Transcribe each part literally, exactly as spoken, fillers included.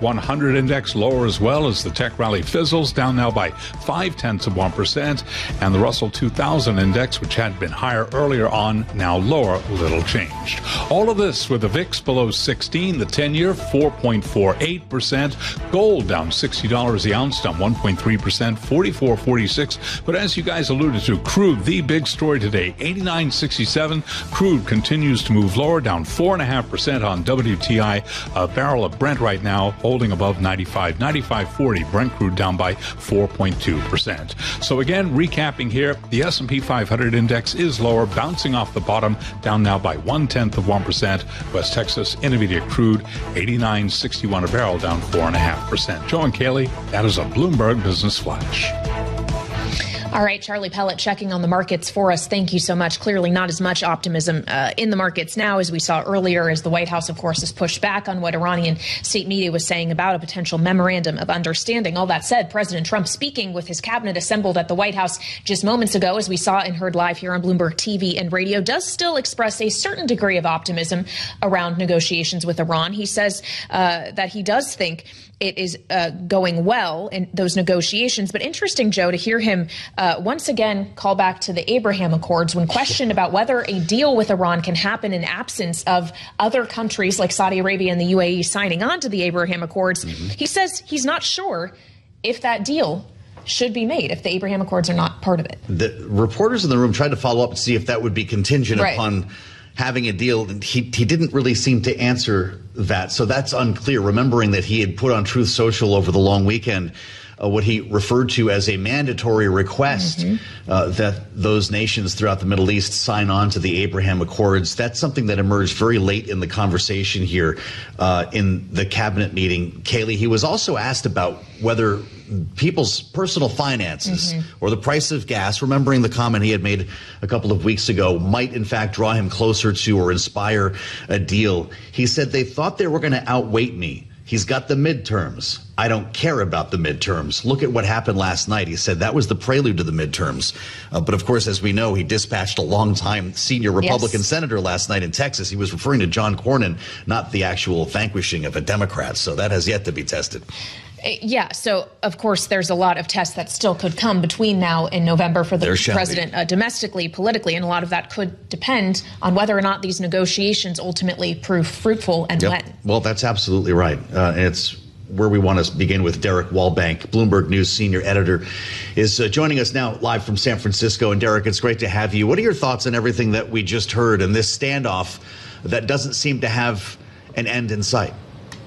one hundred index lower as well as the tech rally fizzles, down now by five tenths of one percent. And the Russell two thousand index, which had been higher earlier on, now lower, little changed. All of this with the V I X below sixteen, the ten-year four point four eight percent. Gold down sixty dollars the ounce, down one point three percent, forty-four forty-six. But as you guys alluded to, crude, the big story today, eighty-nine sixty-seven. Crude continues to move lower, down four point five percent on W T I. A barrel of Brent right now holding above ninety-five, ninety-five forty. Brent crude down by four point two percent. So again, recapping here, the S and P five hundred index is lower, bouncing off the bottom, down now by one-tenth of one percent. West Texas Intermediate crude, eighty-nine sixty-one a barrel, down four point five percent. Joe and Kaylee, that is a Bloomberg Business Flash. All right, Charlie Pellet checking on the markets for us. Thank you so much. Clearly not as much optimism uh, in the markets now as we saw earlier, as the White House, of course, has pushed back on what Iranian state media was saying about a potential memorandum of understanding. All that said, President Trump speaking with his cabinet assembled at the White House just moments ago, as we saw and heard live here on Bloomberg T V and radio, does still express a certain degree of optimism around negotiations with Iran. He says uh, that he does think it is uh, going well in those negotiations. But interesting, Joe, to hear him uh, once again call back to the Abraham Accords when questioned about whether a deal with Iran can happen in absence of other countries like Saudi Arabia and the U A E signing on to the Abraham Accords. Mm-hmm. He says he's not sure if that deal should be made if the Abraham Accords are not part of it. The reporters in the room tried to follow up to see if that would be contingent right. upon having a deal. He, he didn't really seem to answer that. So that's unclear, remembering that he had put on Truth Social over the long weekend uh, what he referred to as a mandatory request mm-hmm. uh, that those nations throughout the Middle East sign on to the Abraham Accords. That's something that emerged very late in the conversation here uh, in the cabinet meeting. Kaylee, he was also asked about whether people's personal finances mm-hmm. or the price of gas, remembering the comment he had made a couple of weeks ago, might in fact draw him closer to or inspire a deal. He said they thought they were going to outweight me. He's got the midterms. I don't care about the midterms. Look at what happened last night. He said that was the prelude to the midterms. Uh, but of course, as we know, he dispatched a longtime senior Republican yes. senator last night in Texas. He was referring to John Cornyn, not the actual vanquishing of a Democrat. So that has yet to be tested. Yeah. So, of course, there's a lot of tests that still could come between now and November for the president uh, domestically, politically, and a lot of that could depend on whether or not these negotiations ultimately prove fruitful and yep. when. Well, that's absolutely right. Uh, and it's where we want to begin with Derek Wallbank, Bloomberg News senior editor, is uh, joining us now live from San Francisco. And Derek, it's great to have you. What are your thoughts on everything that we just heard and this standoff that doesn't seem to have an end in sight?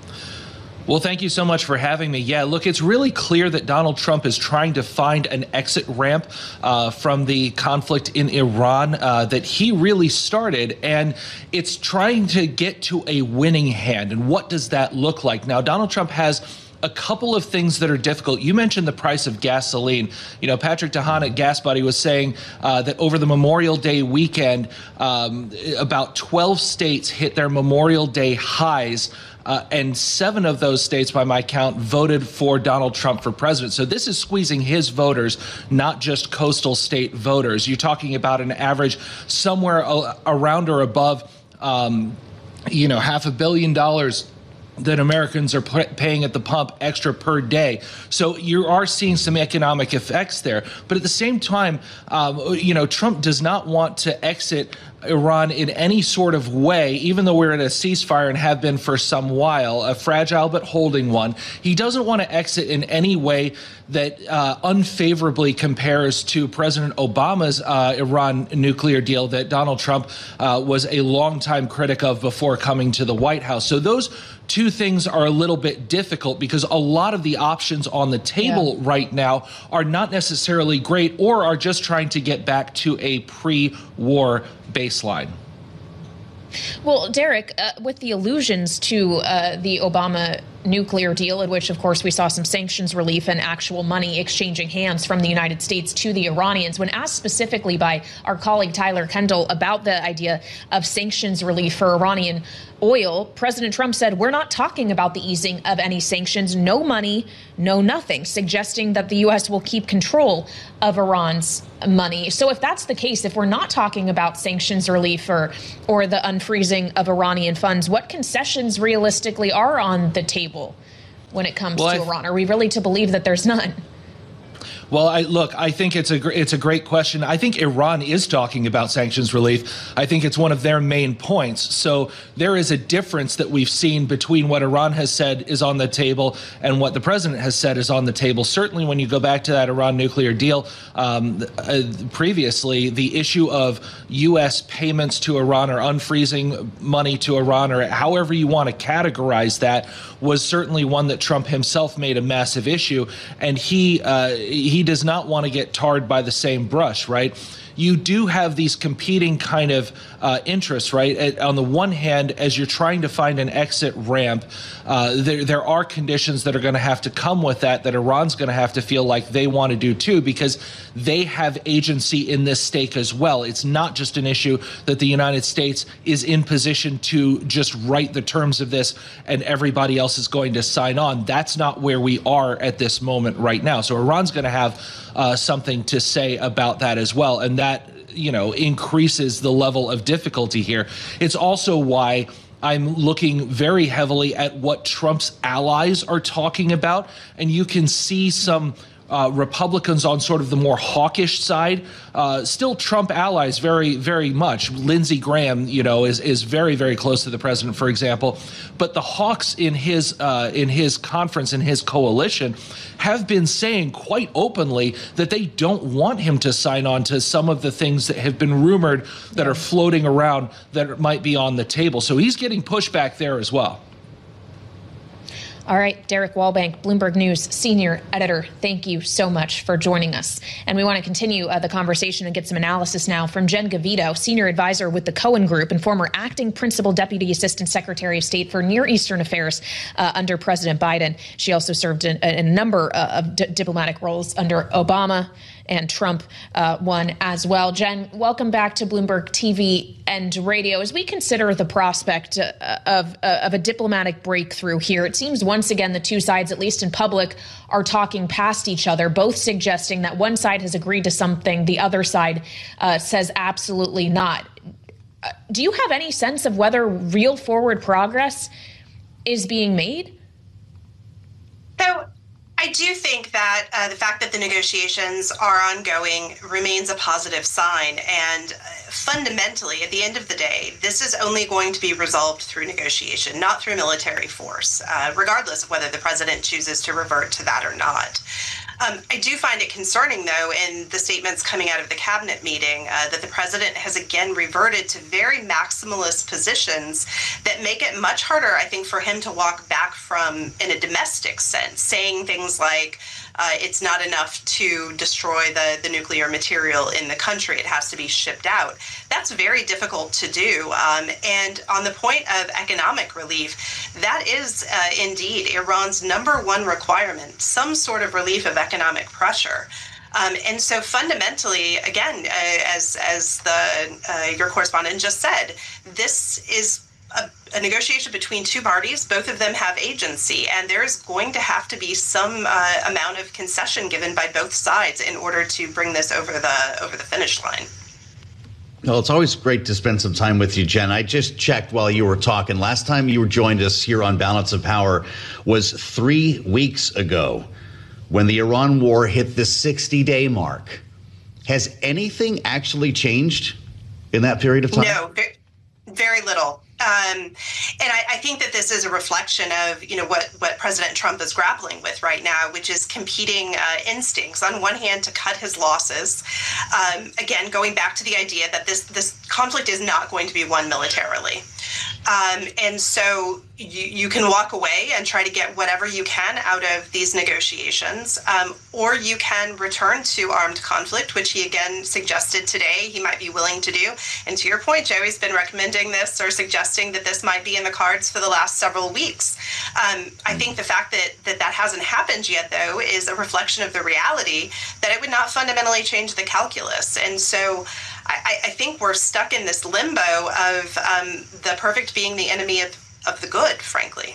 Well, thank you so much for having me. Yeah, look, it's really clear that Donald Trump is trying to find an exit ramp uh, from the conflict in Iran uh, that he really started, and it's trying to get to a winning hand. And what does that look like? Now, Donald Trump has a couple of things that are difficult. You mentioned the price of gasoline. You know, Patrick DeHaan at Gas Buddy was saying uh, that over the Memorial Day weekend, um, about twelve states hit their Memorial Day highs. Uh, and seven of those states, by my count, voted for Donald Trump for president. So this is squeezing his voters, not just coastal state voters. You're talking about an average somewhere around or above, um, you know, half a billion dollars that Americans are paying at the pump extra per day. So you are seeing some economic effects there. But at the same time, um, you know, Trump does not want to exit Iran in any sort of way, even though we're in a ceasefire and have been for some while, a fragile but holding one. He doesn't want to exit in any way that uh, unfavorably compares to President Obama's uh, Iran nuclear deal that Donald Trump uh, was a longtime critic of before coming to the White House. So those two things are a little bit difficult because a lot of the options on the table yeah. right now are not necessarily great or are just trying to get back to a pre-war baseline. Well, Derek, uh, with the allusions to uh, the Obama nuclear deal, in which, of course, we saw some sanctions relief and actual money exchanging hands from the United States to the Iranians, when asked specifically by our colleague Tyler Kendall about the idea of sanctions relief for Iranian oil, President Trump said, we're not talking about the easing of any sanctions, no money, no nothing, suggesting that the U S will keep control of Iran's money. So if that's the case, if we're not talking about sanctions relief or, or the unfreezing of Iranian funds, what concessions realistically are on the table when it comes well, to I, Iran? Are we really to believe that there's none? Well, I, look, I think it's a it's a great question. I think Iran is talking about sanctions relief. I think it's one of their main points. So there is a difference that we've seen between what Iran has said is on the table and what the president has said is on the table. Certainly, when you go back to that Iran nuclear deal um, uh, previously, the issue of U S payments to Iran or unfreezing money to Iran, or however you want to categorize that, was certainly one that Trump himself made a massive issue. And he uh, he He does not want to get tarred by the same brush, right? You do have these competing kind of uh, interests, right? At, on the one hand, as you're trying to find an exit ramp, uh, there, there are conditions that are going to have to come with that, that Iran's going to have to feel like they want to do too, because they have agency in this stake as well. It's not just an issue that the United States is in position to just write the terms of this and everybody else is going to sign on. That's not where we are at this moment right now. So Iran's going to have uh, something to say about that as well. And that That, you know, increases the level of difficulty here. It's also why I'm looking very heavily at what Trump's allies are talking about. And you can see some uh, Republicans on sort of the more hawkish side, uh, still Trump allies very, very much. Lindsey Graham, you know, is, is very, very close to the president, for example. But the hawks in his uh, in his conference, in his coalition, have been saying quite openly that they don't want him to sign on to some of the things that have been rumored that are floating around that might be on the table. So he's getting pushback there as well. All right, Derek Wallbank, Bloomberg News senior editor, thank you so much for joining us. And we want to continue uh, the conversation and get some analysis now from Jen Gavito, senior advisor with the Cohen Group and former acting principal deputy assistant secretary of state for Near Eastern affairs uh, under President Biden. She also served in, in a number uh, of d- diplomatic roles under Obama and Trump uh, one as well. Jen, welcome back to Bloomberg T V and radio. As we consider the prospect uh, of, uh, of a diplomatic breakthrough here, it seems once again the two sides, at least in public, are talking past each other, both suggesting that one side has agreed to something, the other side uh, says absolutely not. Uh, do you have any sense of whether real forward progress is being made? So I do think that uh, the fact that the negotiations are ongoing remains a positive sign. And uh, fundamentally, at the end of the day, this is only going to be resolved through negotiation, not through military force, uh, regardless of whether the president chooses to revert to that or not. Um, I do find it concerning, though, in the statements coming out of the cabinet meeting, uh, that the president has again reverted to very maximalist positions that make it much harder, I think, for him to walk back from in a domestic sense, saying things like, uh, it's not enough to destroy the, the nuclear material in the country. It has to be shipped out. That's very difficult to do. Um, and on the point of economic relief, that is uh, indeed Iran's number one requirement, some sort of relief of economic pressure. Um, and so fundamentally, again, uh, as as the uh, your correspondent just said, this is a, a negotiation between two parties. Both of them have agency, and there's going to have to be some uh, amount of concession given by both sides in order to bring this over the over the finish line. Well, it's always great to spend some time with you, Jen. I just checked while you were talking. Last time you were joined us here on Balance of Power was three weeks ago, when the Iran war hit the sixty-day mark. Has anything actually changed in that period of time? No, very, very little. Um, and I, I think that this is a reflection of, you know, what, what President Trump is grappling with right now, which is competing uh, instincts. On one hand, to cut his losses. Um, again, going back to the idea that this, this conflict is not going to be won militarily. Um, and so you, you can walk away and try to get whatever you can out of these negotiations, um, or you can return to armed conflict, which he again suggested today he might be willing to do. And to your point, Joey's been recommending this or suggesting that this might be in the cards for the last several weeks. Um, I think the fact that, that that hasn't happened yet, though, is a reflection of the reality that it would not fundamentally change the calculus. And so I, I think we're stuck in this limbo of um, the perfect being the enemy of, of the good, frankly.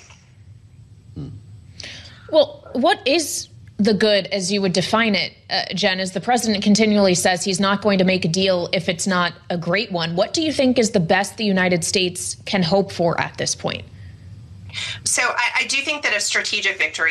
Well, what is the good as you would define it, uh, Jen? As the president continually says he's not going to make a deal if it's not a great one. What do you think is the best the United States can hope for at this point? So I, I do think that a strategic victory